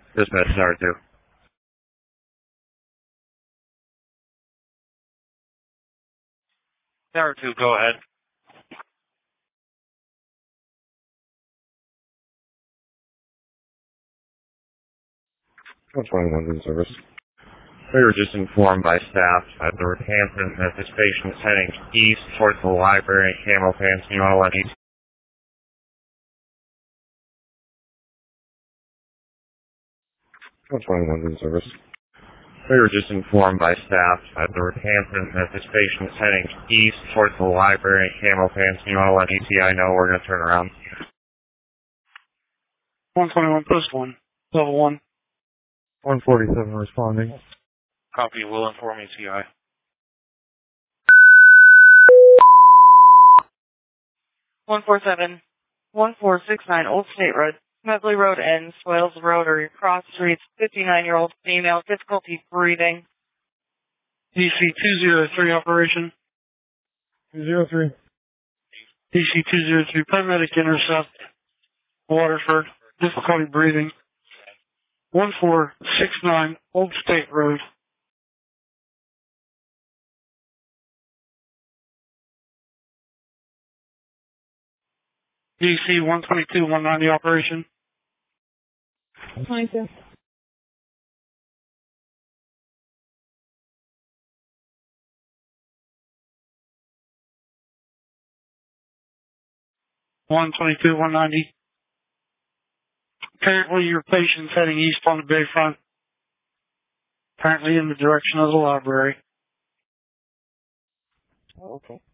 Dismiss Tower 2. Tower 2, go ahead. 121 in service. We were just informed by staff at the Hampton that this patient is heading east towards the library in Hamilton. You want to let east? 121 in service. We were just informed by staff at the Hampton that this patient is heading east towards the library in Hamilton. You want to let ECI know we're going to turn around. 121 post 1. Level 1. 147 responding. Copy. Will inform ECI. 147-1469 Old State Road, Medley Road ends, Swales Rotary, Cross Streets, 59-year-old female, difficulty breathing. DC 203 operation. 203. DC 203 paramedic intercept. Waterford, difficulty breathing. 1469 Old State Road. DC 122-190 operation. 22. 122-190. Apparently your patient's heading east on the Bayfront. Apparently in the direction of the library. Oh, okay.